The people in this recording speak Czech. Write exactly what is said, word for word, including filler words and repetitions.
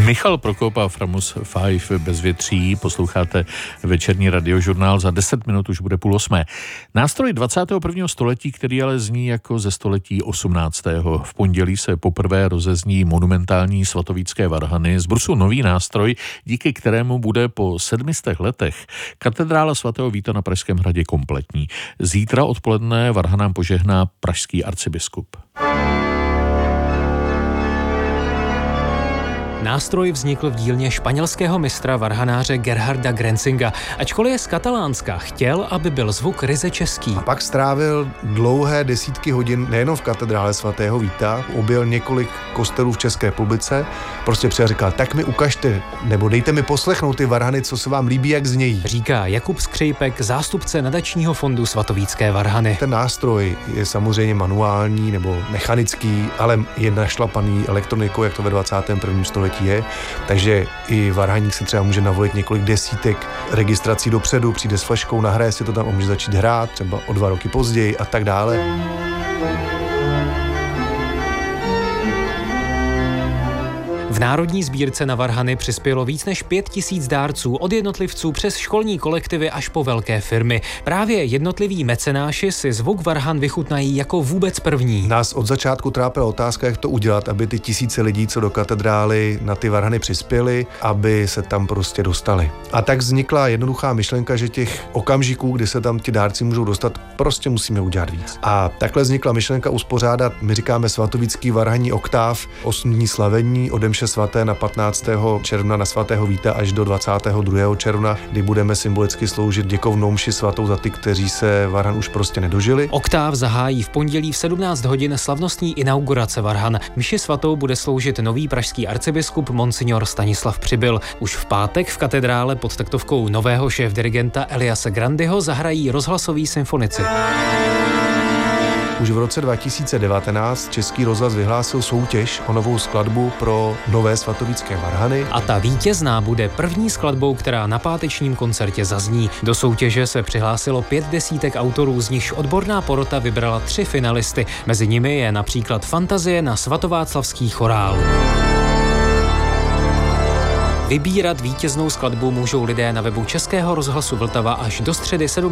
Michal Prokop, Framus Five Bezvětří, posloucháte večerní radiožurnál, za deset minut už bude půl osmé. Nástroj dvacátého prvního století, který ale zní jako ze století osmnáctého. V pondělí se poprvé rozezní monumentální svatovícké varhany, z brusu nový nástroj, díky kterému bude po sedmistech letech katedrála svatého Víta na Pražském hradě kompletní. Zítra odpoledne varhanám požehná pražský arcibiskup. Nástroj vznikl v dílně španělského mistra varhanáře Gerharda Grenzinga. Ačkoliv je z Katalánska, chtěl, aby byl zvuk ryze český. A pak strávil dlouhé desítky hodin nejenom v katedrále svatého Víta, objel několik kostelů v České republice, prostě přijel říkal, tak mi ukažte, nebo dejte mi poslechnout ty varhany, co se vám líbí, jak znějí. Říká Jakub Skřejpek, zástupce nadačního fondu Svatovícké varhany. Ten nástroj je samozřejmě manuální nebo mechanický, ale je našlapaný elektronikou, jak to ve dvacátém prvním století je, takže i varhaník si třeba může navolit několik desítek registrací dopředu, přijde s fleškou, nahraje si to tam a může začít hrát, třeba o dva roky později a tak dále. V Národní sbírce na varhany přispělo víc než pět tisíc dárců, od jednotlivců přes školní kolektivy až po velké firmy. Právě jednotliví mecenáši si zvuk varhan vychutnají jako vůbec první. Nás od začátku trápila otázka, jak to udělat, aby ty tisíce lidí, co do katedrály na ty varhany přispěli, aby se tam prostě dostali. A tak vznikla jednoduchá myšlenka, že těch okamžiků, kdy se tam ti dárci můžou dostat, prostě musíme udělat víc. A takhle vznikla myšlenka uspořádat, my říkáme svatovícký varhanní oktáv, osm dní slavení, ode mše svaté na patnáctého června na svatého Víta až do dvacátého druhého června, kdy budeme symbolicky sloužit děkovnou mši svatou za ty, kteří se varhan už prostě nedožili. Oktáv zahájí v pondělí v sedmnáct hodin slavnostní inaugurace varhan. Mši svatou bude sloužit nový pražský arcibiskup monsignor Stanislav Přibyl. Už v pátek v katedrále pod taktovkou nového šéfdirigenta Eliase Grandyho zahrají rozhlasoví symfonici. Už v roce dva tisíce devatenáct Český rozhlas vyhlásil soutěž o novou skladbu pro nové svatovícké varhany. A ta vítězná bude první skladbou, která na pátečním koncertě zazní. Do soutěže se přihlásilo pět desítek autorů, z nichž odborná porota vybrala tři finalisty. Mezi nimi je například Fantazie na svatováclavský chorál. Vybírat vítěznou skladbu můžou lidé na webu Českého rozhlasu Vltava až do středy sedmnáctého